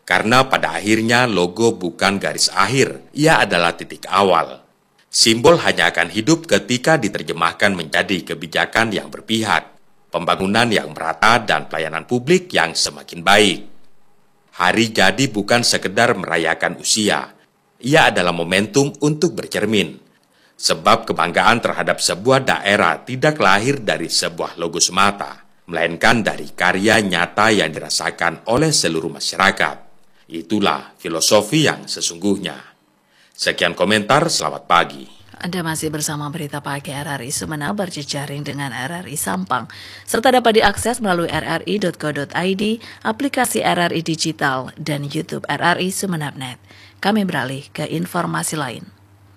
Karena pada akhirnya logo bukan garis akhir, ia adalah titik awal. Simbol hanya akan hidup ketika diterjemahkan menjadi kebijakan yang berpihak, pembangunan yang merata, dan pelayanan publik yang semakin baik. Hari jadi bukan sekedar merayakan usia, ia adalah momentum untuk bercermin. Sebab kebanggaan terhadap sebuah daerah tidak lahir dari sebuah logo semata, melainkan dari karya nyata yang dirasakan oleh seluruh masyarakat. Itulah filosofi yang sesungguhnya. Sekian komentar, selamat pagi. Anda masih bersama Berita Pagi RRI Sumeneb berjejaring dengan RRI Sampang, serta dapat diakses melalui rri.co.id, aplikasi RRI Digital, dan YouTube RRI Sumeneb.net. Kami beralih ke informasi lain.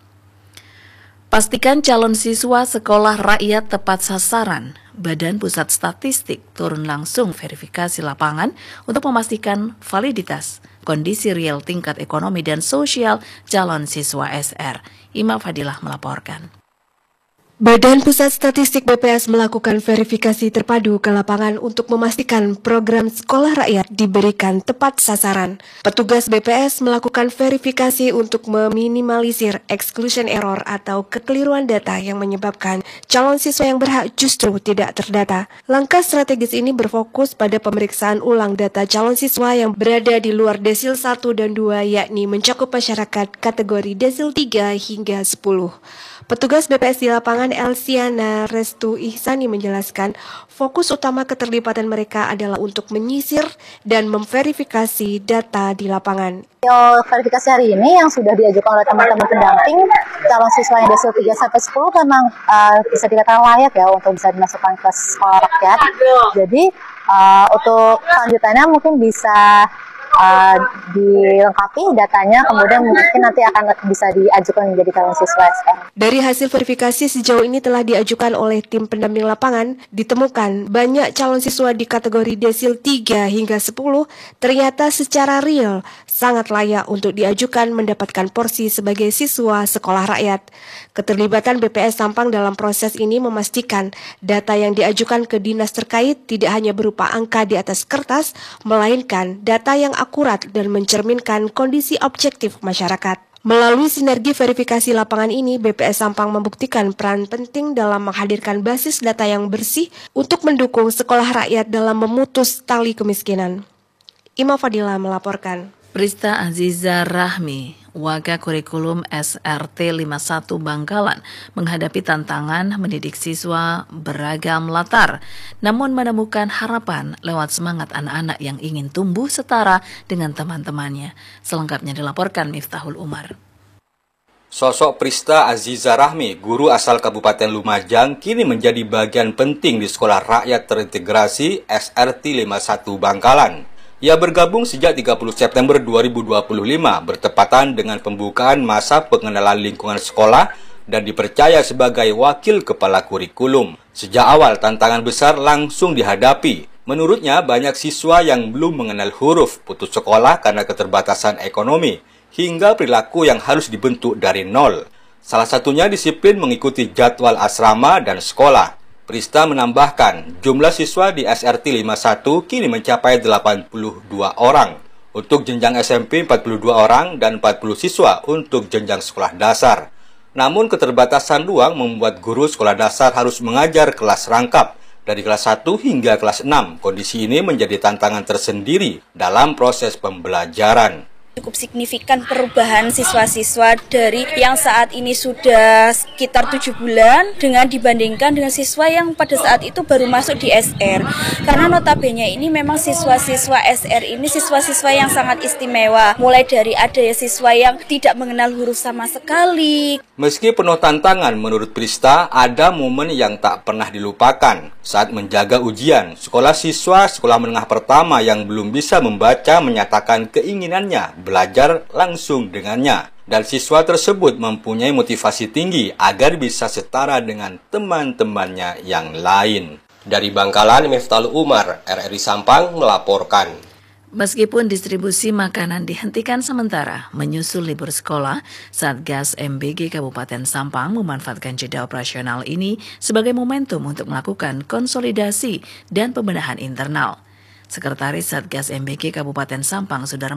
Pastikan calon siswa sekolah rakyat tepat sasaran. Badan Pusat Statistik turun langsung verifikasi lapangan untuk memastikan validitas kondisi real tingkat ekonomi dan sosial calon siswa SR. Ima Fadilah melaporkan. Badan Pusat Statistik BPS melakukan verifikasi terpadu ke lapangan untuk memastikan program sekolah rakyat diberikan tepat sasaran. Petugas BPS melakukan verifikasi untuk meminimalisir exclusion error atau kekeliruan data yang menyebabkan calon siswa yang berhak justru tidak terdata. Langkah strategis ini berfokus pada pemeriksaan ulang data calon siswa yang berada di luar desil 1 dan 2, yakni mencakup masyarakat kategori desil 3 hingga 10. Petugas BPS di lapangan Elsiana Restu Ihsani menjelaskan, fokus utama keterlibatan mereka adalah untuk menyisir dan memverifikasi data di lapangan. Verifikasi hari ini yang sudah diajukan oleh teman-teman pendamping calon siswa yang desil 3-10 memang bisa dikatakan layak ya untuk bisa dimasukkan ke sekolah rakyat. Jadi untuk selanjutnya mungkin bisa dilengkapi datanya, kemudian mungkin nanti akan bisa diajukan menjadi calon siswa SR. Dari hasil verifikasi sejauh ini telah diajukan oleh tim pendamping lapangan, ditemukan banyak calon siswa di kategori desil 3 hingga 10 ternyata secara real sangat layak untuk diajukan mendapatkan porsi sebagai siswa sekolah rakyat. Keterlibatan BPS Sampang dalam proses ini memastikan data yang diajukan ke dinas terkait tidak hanya berupa angka di atas kertas, melainkan data yang akurat dan mencerminkan kondisi objektif masyarakat. Melalui sinergi verifikasi lapangan ini, BPS Sampang membuktikan peran penting dalam menghadirkan basis data yang bersih untuk mendukung sekolah rakyat dalam memutus tali kemiskinan. Ima Fadilah melaporkan. Prista Aziza Rahmi, Waga Kurikulum SRT 51 Bangkalan, menghadapi tantangan mendidik siswa beragam latar, namun menemukan harapan lewat semangat anak-anak yang ingin tumbuh setara dengan teman-temannya. Selengkapnya dilaporkan Miftahul Umar. Sosok Prista Aziza Rahmi, guru asal Kabupaten Lumajang, kini menjadi bagian penting di Sekolah Rakyat Terintegrasi SRT 51 Bangkalan. Ia bergabung sejak 30 September 2025 bertepatan dengan pembukaan masa pengenalan lingkungan sekolah dan dipercaya sebagai wakil kepala kurikulum. Sejak awal tantangan besar langsung dihadapi. Menurutnya banyak siswa yang belum mengenal huruf, putus sekolah karena keterbatasan ekonomi, hingga perilaku yang harus dibentuk dari nol. Salah satunya disiplin mengikuti jadwal asrama dan sekolah. Prista menambahkan, jumlah siswa di SRT 51 kini mencapai 82 orang. Untuk jenjang SMP 42 orang dan 40 siswa untuk jenjang sekolah dasar. Namun keterbatasan ruang membuat guru sekolah dasar harus mengajar kelas rangkap dari kelas 1 hingga kelas 6. Kondisi ini menjadi tantangan tersendiri dalam proses pembelajaran. Cukup signifikan perubahan siswa-siswa dari yang saat ini sudah sekitar 7 bulan dengan dibandingkan dengan siswa yang pada saat itu baru masuk di SR. Karena notabene ini memang siswa-siswa SR ini siswa-siswa yang sangat istimewa. Mulai dari ada siswa yang tidak mengenal huruf sama sekali. Meski penuh tantangan, menurut Prista, ada momen yang tak pernah dilupakan. Saat menjaga ujian, sekolah siswa sekolah menengah pertama yang belum bisa membaca menyatakan keinginannya belajar langsung dengannya. Dan siswa tersebut mempunyai motivasi tinggi agar bisa setara dengan teman-temannya yang lain. Dari Bangkalan, Miftahul Umar, RRI Sampang melaporkan. Meskipun distribusi makanan dihentikan sementara menyusul libur sekolah, Satgas MBG Kabupaten Sampang memanfaatkan jeda operasional ini sebagai momentum untuk melakukan konsolidasi dan pembenahan internal. Sekretaris Satgas MBG Kabupaten Sampang, Saudara